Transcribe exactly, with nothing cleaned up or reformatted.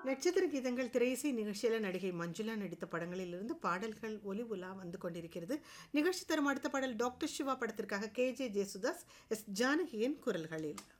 நட்சத்திர கீதங்கள் திரையிசை நிகழ்ச்சியில் நடிகை மஞ்சுளா நடித்த படங்களிலிருந்து பாடல்கள் ஒலி உலா வந்து கொண்டிருக்கிறது. நிகழ்ச்சி தரும் அடுத்த பாடல் டாக்டர் சிவா படத்திற்காக கே ஜே ஜேசுதாஸ் எஸ் ஜானகியின் குரல்களில்.